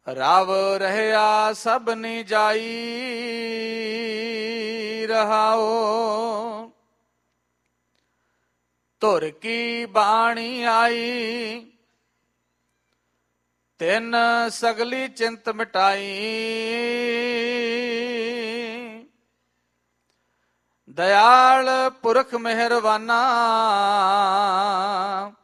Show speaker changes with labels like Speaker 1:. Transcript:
Speaker 1: ਰਵ ਰਹਿਆ ਸਭਨੀ ਜਾਈ ਰਹਾਓ। ਧੁਰ ਕੀ ਬਾਣੀ ਆਈ ਤਿਨ ਸਗਲੀ ਚਿੰਤ ਮਿਟਾਈ। ਦਇਆਲ ਪੁਰਖ ਮਿਹਰਬਾਨਾ